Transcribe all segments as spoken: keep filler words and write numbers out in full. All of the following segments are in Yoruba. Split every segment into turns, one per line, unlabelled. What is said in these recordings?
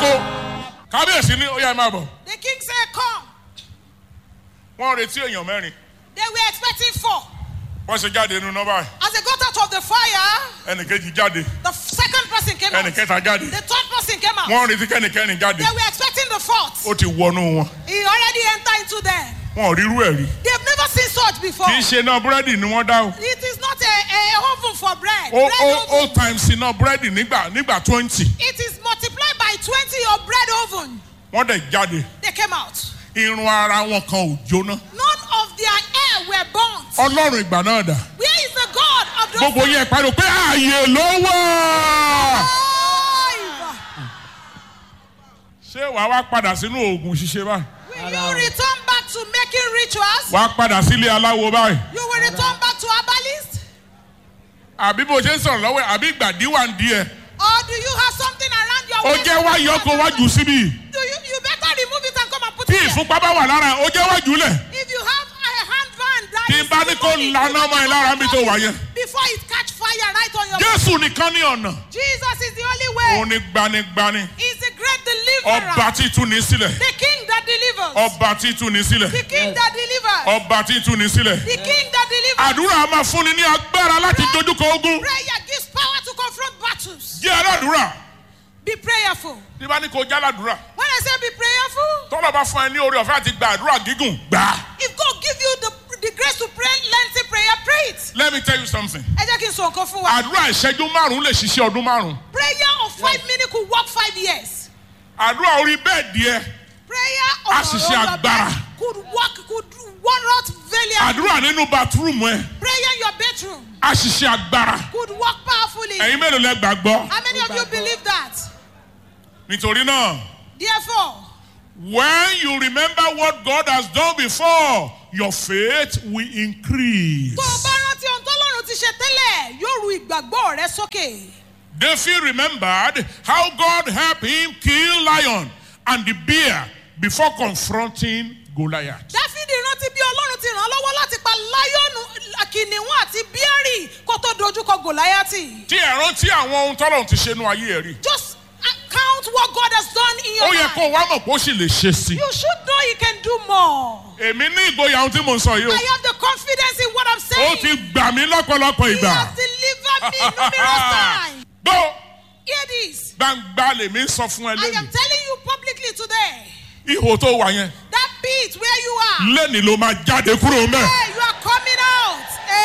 jókòó. Kábíyèsí ní ó yá máa bọ̀.
The king said, come.
Wọ́n retí èèyàn mẹ́rin.
They were expecting four.
Wọ́n ṣe jáde nínú nọ́mbà.
As they got out of the fire,
Ẹnìkejì jáde.
the second person came out.
Ẹnìkẹta jáde.
The third person came out.
Wọ́n retí kẹ́nìkẹ́nì jáde.
They were expecting the fourth.
Ó ti wọnú wọn.
He already entered into them.
Wọn ò rí irú ẹ̀ rí.
They've never seen such before.
Kì í ṣe iná búrẹ́dì ni wọ́n dá o.
It is not a, a oven for bread.
Ó
bread
ó ó
oven.
times iná búrẹ́dì nígbà nígbà twenty.
It is multiplied by twenty of bread oven.
Wọ́n dẹ̀ jáde.
They came out.
Irun ara wọn kan ò jóná.
None of their hair were burnt.
Ọlọ́run ìgbà náà dà.
Where is the God of those
Gbogbo yẹn pariwo pé ààyè ló wà.
five?
Ṣé wàá wá padà sínú oògùn ṣíṣe báyìí?
Will you return back to making rituals?
Wàá padà sílé aláwo báyìí?
You will return back to herbalist?
Àbí bó ṣe ń sọ̀rọ̀ lọ́wọ́ ẹ̀ àbí ìgbàdí wà ń di ẹ̀?
Or do you have something around your
Ó
waist?
jẹ́ wá yọ kó wájú síbí.
Do you, you better remove it and come and put
Tí
it here.
ìfúnpá bá wà lára ẹ̀, ó jẹ́ wájú lẹ̀.
If you have a handband that
Tí
is
bá ní kó
demonic,
laná
you
mọ́ ẹ lára mi tó wà yẹn.
before it catch fire right on your
Jésù nìkan ní ọ̀nà.
Jesus is the only way.
Òun ni gbanigbani.
He's the great deliverer.
Ọba tí tú ní sílẹ̀.
The king that delivers.
Ọba tí tú ní sílẹ̀.
The king that delivers.
Ọba tí tú ní sílẹ̀.
The king that delivers.
Àdúrà máa fúnni ní agbára láti dojúkọ ogun.
Prayer gives power to confront battles.
Jẹ́ aládùúrà.
Be prayerful.
Bí bá ní kó já aládùúrà.
When I say be prayerful,
Tọ́lọ̀ bá fún ẹ ní oore ọ̀fẹ́ àti gba àdúrà gígùn gbà.
if God give you the, the grace to pray lengthy prayer, pray it.
Let me tell you something.
Ẹ jẹ́ kí n sọ nǹkan fún wa.
Àdúrà ìṣẹ́jú márùn-ún lè ṣiṣẹ́ ọdún márùn-ún.
Prayer of five minutes could work five years.
Àdúrà orí bẹ́ẹ̀dì ẹ.
Prayer
A
of
sì ṣe agbára.
could work, could work out valiantly.
Àdúrà nínú bathroom ẹ.
Prayer in your bedroom
A sì ṣe agbára.
could work powerfully.
Ẹ̀yin mélòó lẹ gbàgbọ́?
How many of you believe that?
Nítorí náà,
Therefore,
when you remember what God has done before, your faith will increase.
tó o bá rántí ohun tọ́lọ́run ti ṣe tẹ́lẹ̀, yóò ru ìgbàgbọ́ rẹ sókè.
David remembered how God helped him kill lion and the bear before confronting Goliath.
Dáfídì rántí bí Ọlọ́run ti ràn án lọ́wọ́ láti pa láyọ̀nù, kìnìún àti bíárì kó tó dojúkọ Gòláyátì.
Tí ẹ rántí àwọn ohun tọ́lọ́run ti ṣe nú ayé ẹ rí.
Just count what God has done in your
Ó yẹ
life.
kó wá mọ̀ pé ó sì lè ṣe sí.
You should know He can do more.
Èmi ní ìgboyà ohun tí mo ń sọ yìí o.
I have the confidence in what I'm
Ó
saying.
ti gbà mí lọ́pọ̀lọpọ̀
He
ìgbà.
has delivered me numerous times.
Gbọ́
Hear this.
gbangba lèmi sọ fún ẹ
I am
lẹ́nu.
telling you publicly today.
Ihò tó wà yẹn.
That pit where you are.
Lẹ́ni ló máa jáde kúrò mẹ́.
Hey, you are coming out.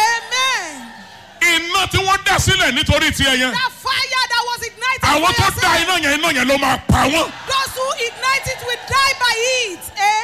Amen.
Iná tí wọ́n dá sílẹ̀ nítorí tiẹ̀ yẹn.
That fire that was ignited.
Àwọn
for
tó
your
dá
sake,
iná yẹn iná yẹn ló máa pa wọ́n.
those who ignite it will die by it.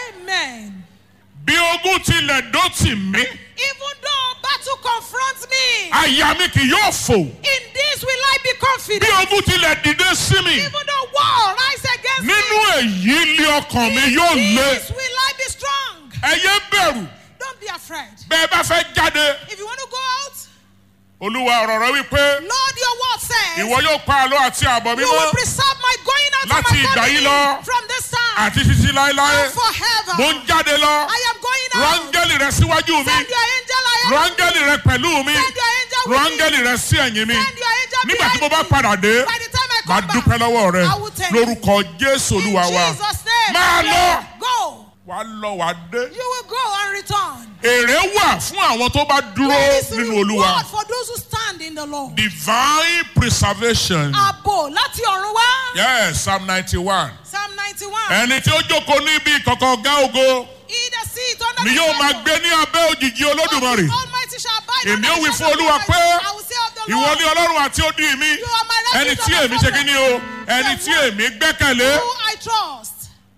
Amen.
Bí ogún tilẹ̀ dó tì mí,
Even though battle confronts me,
àyà mi kì yóò fò.
in this will I be
Bí
confident.
ogún tilẹ̀ dìde sí mi,
Even though war rise against
nínú
me,
èyí lé ọkàn mi yóò
in
lé.
this will I be strong.
Ẹ yé bẹ̀rù.
Don't be afraid.
Bẹ́ẹ̀ bá fẹ́ jáde.
If you want to go out,
Olúwa ọ̀rọ̀ rẹ wípé
Lord, your word says,
ìwọ yóò pa àlọ́ àti àbọ̀
you will
mímọ́
preserve my going out
Láti
and
ìgbà
my
yìí
coming
lọ,
in from this time
àti títí láéláé.
and forever.
Mo ń jáde lọ.
I am going out.
Rángẹ́lì rẹ síwájú mi.
Send your angel ahead.
Rángẹ́lì rẹ pẹ̀lú mi.
Send your angel with me.
Rángẹ́lì rẹ sí ẹ̀yìn mi.
Send your angel
Nígbà tí mo bá
behind me.
padà dé,
By the time I
màá
come
dúpẹ́
back,
lọ́wọ́ rẹ
I will thank you.
lórúkọ Jésù
In
Olúwa wa.
Jesus' name,
Máa lọ.
go.
Wàá lọ wàá dé.
You will go and return.
Èrè wà fún àwọn tó bá dúró
There is
nínú
reward
Olúwa.
for those who stand in the Lord.
Divine preservation.
Ààbò láti ọ̀run wá.
Yes, Psalm ninety-one.
Psalm ninety-one.
Ẹni tí ó jókòó níbi ìkọ̀kọ̀ ọ̀gá ògo
He that sit under
ni
the
yóò máa
shadow
gbé ní abẹ́ òjìji
of
Olódùmarè.
the Almighty shall abide
Èmi
under
ó
the
wí
shadow
fún
of the
Olúwa
Almighty.
pé
I will say of the
ìwọ
Lord,
ni Ọlọ́run àti odi mi.
you are my
Ẹni
refuge
tí
and
èmi
my
ṣe kí ni o?
fortress.
Ẹni tí èmi gbẹ́kẹ̀lé.
Who I trust.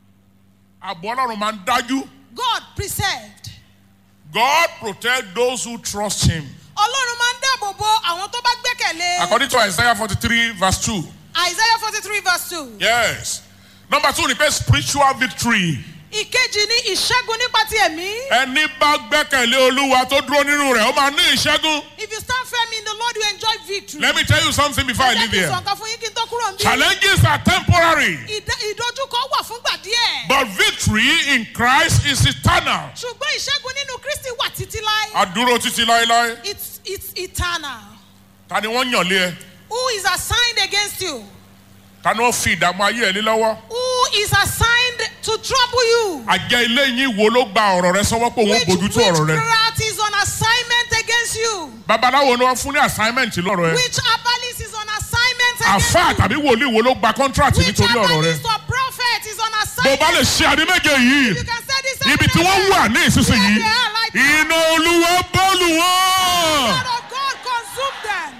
Ààbò Ọlọ́run máa ń dájú.
God preserved.
God protect those who trust him.
Ọlọ́run máa ń dáàbò bo àwọn tó bá gbẹ́kẹ̀lé.
According to Isaiah forty-three verse two.
Isaiah forty-three verse two.
Yes. Number two ni pé spiritual victory.
Ìkejì ni ìṣẹ́gun nípa ti ẹ̀mí.
Ẹni bá gbẹ́kẹ̀lé Olúwa tó dúró nínú rẹ̀, ó máa ní ìṣẹ́gun.
If you stand firm in the Lord, you enjoy victory.
Let me tell you something before I
Ẹ jẹ́
leave
kí n
here.
sọ nǹkan fún yín kí n tó kúrò níbí.
Challenges are temporary,
Ìdá- Ìdojúkọ wà fúngbà díẹ̀.
but victory in Christ is eternal.
Ṣùgbọ́n ìṣẹ́gun nínú Kristi wà títí láé.
Adúró títí láéláé.
It's it's eternal.
Ta ni wọ́n yàn lé ẹ?
Who is assigned against you?
Ta ni ó fi ìdààmú ayé ẹ lé lọ́wọ́?
Who is assigned to trouble you?
Àjẹ́ ilé yín wo ló gba ọ̀rọ̀ rẹ sọ́wọ́ pé òun
Which
bójútó ọ̀rọ̀ rẹ?
witchcraft is on assignment against you?
Babaláwo ni wọ́n fún ní assignment lọ́rọ̀ ẹ.
Which herbalist is on assignment against
Àfáà
you?
tàbí wòlíì wo ló gba contract
Which
nítorí ọ̀rọ̀ rẹ?
herbalist or prophet is on
Bó
assignment?
bá lè ṣe àní méje yìí,
You can say this
ibi tí wọ́n wà ní ìsinsìnyí,
Where they are right now.
iná Olúwa bọ́ọ̀lù
The
wọn.
word of God consume them.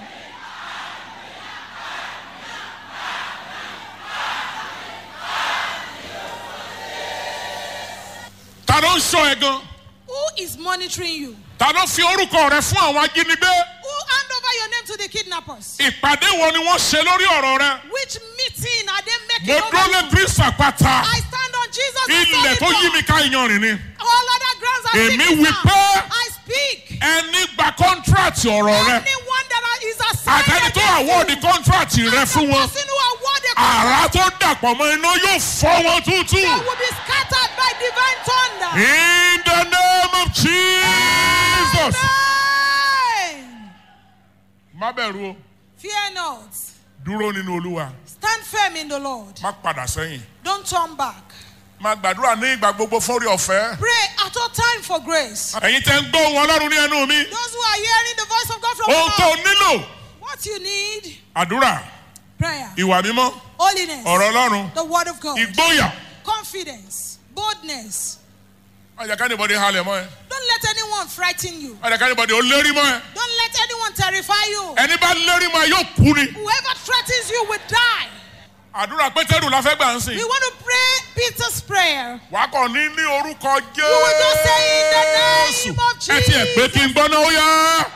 Ta ló ń ṣọ́ ẹ gan?
Who is monitoring you?
Ta ló fi orúkọ rẹ fún àwọn ajínigbé?
Who hand over your name to the kidnappers?
Ìpàdé wo ni wọ́n ṣe lórí ọ̀rọ̀ rẹ?
Which meeting are they making
Mo
over
dúró lé
you?
Kristi àpáta.
I stand on Jesus.
Ilẹ̀ tó yí mi ká iyanrìn ni.
All other grounds are
Èmi
sinking
wí
sand.
pé
I speak.
ẹni gba contract ọ̀rọ̀ rẹ.
Anyone that is assigned
Àtẹni tó
against
award
you,
contract rẹ
and
fún
the
wọn.
person who awarded
Àrá tó dàpọ̀ mọ́ iná yóò fọ́ wọn tútù.
they will be scattered by divine thunder.
In the name of Jesus.
Amen.
Má bẹ̀rù o.
Fear not.
Dúró nínú Olúwa.
Stand firm in the Lord.
Má padà sẹ́yìn.
Don't turn back.
Má gbàdúrà ní ìgbà gbogbo fún orí ọ̀fẹ́.
Pray at all time for grace.
Ẹ̀yin tẹ́ ń gbọ́ ohùn Ọlọ́run ní ẹnu mi.
Those who are hearing the voice of God from
Ohun tó
above,
nílò.
what you need,
Àdúrà.
prayer,
Ìwà mímọ́.
holiness,
Ọ̀rọ̀ Ọlọ́run.
the word of God,
Ìgboyà.
confidence, boldness.
Má jẹ́ ká anybody halẹ̀ mọ́ ẹ.
Don't let anyone frighten you.
Má jẹ́ ká anybody ó lérí mọ́ ẹ.
Don't let anyone terrify you.
Ẹni bá lérí mọ́ ẹ yóò kú ni.
Whoever threatens you will die.
Àdúrà Pétérù la fẹ́ gbà ń sìn.
We want to pray Peter's prayer.
Wà á kàn ní ní orúkọ Jésù.
You will just say in the name of
Ẹ tiẹ̀ pé kí n
Jesus.
gbọ́ náà ó yá.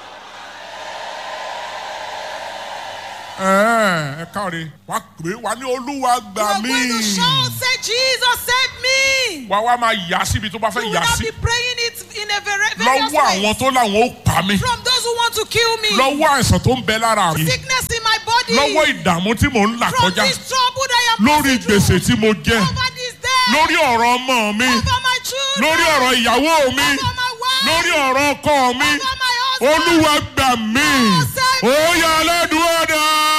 Ẹ ẹ káre. Wà á pè é wà á ní Olúwa
You
gbà
are
mí.
going to shout, say, Jesus, save me.
Wà á wá máa yà síbi tó bá
You
fẹ́
will
yà
not
sí.
be praying it in a very various
Lọ́wọ́
ways.
àwọn tó láwọn ó pa mí.
From those who want to kill me.
Lọ́wọ́ àìsàn tó ń bẹ lára mi.
Sickness in my body.
Lọ́wọ́ ìdààmú tí mò ń là
From
kọjá.
this trouble that I am
Lórí
passing through.
gbèsè tí mo jẹ.
Over this day.
Lórí ọ̀rọ̀ ọmọ mi.
Over my children.
Lórí ọ̀rọ̀ ìyàwó mi.
Over my wife.
Lórí ọ̀rọ̀ ọkọ mi.
Over my husband.
Olúwa gbà mí. Ó yá aládùúgbò dá.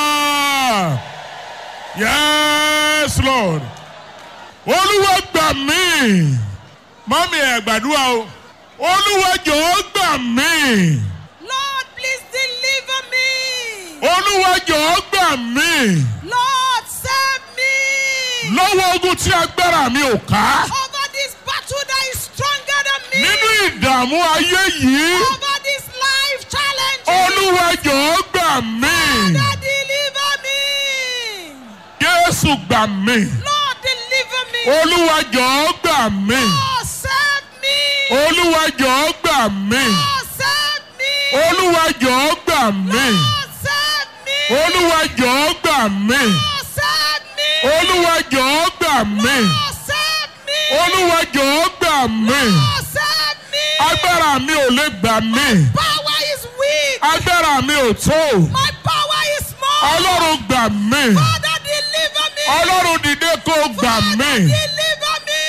Yes, Lord. Olúwa gbà mí. Mọ́mí ẹ̀ gbàdúrà o. Olúwa jọ̀ọ́ gbà mí.
Lord, please deliver me.
Olúwa jọ̀ọ́ gbà mí.
Lord, save me.
Lọ́wọ́ ogun tí agbára mi ò ká.
Over this battle that is stronger than me.
Nínú ìdààmú ayé yìí.
Over this life challenge.
Olúwa jọ̀ọ́ gbà mí.
Lord, deliver me.
Jésù gbà mí.
Lord, deliver me.
Olúwa jọ̀ọ́ gbà mí.
Lord, save me.
Olúwa jọ̀ọ́ gbà mí.
Lord, save me.
Olúwa jọ̀ọ́ gbà mí.
Lord, save me.
Olúwa jọ̀ọ́ gbà mí.
Lord, save me.
Olúwa jọ̀ọ́ gbà mí.
Lord, save me.
Olúwa jọ̀ọ́ gbà mí.
Lord, save me.
Agbára mi ò lè gbà mí.
Power is weak.
Agbára mi ò tó.
My power is small.
Ọlọ́run gbà mí.
Father, deliver me.
Ọlọ́run dìde kó gbà mí.
Deliver me.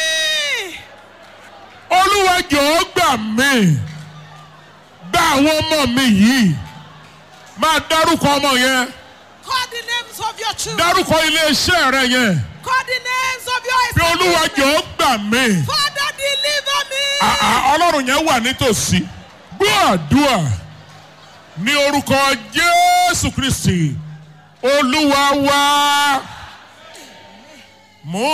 Olúwa jọ̀ọ́ gbà mí. Gba àwọn ọmọ mi yìí. Máa dárúkọ ọmọ yẹn.
Call the names of your children.
Dárúkọ ilé-iṣẹ́ rẹ yẹn.
Call the names of your
Bí Olúwa
establishment.
jọ̀ọ́ gbà mí.
Father, deliver me.
Àà Ọlọ́run yẹn wà nítòsí. Gbọ́ àdúrà ní orúkọ Jésù Kristi. Olúwa wa. Mú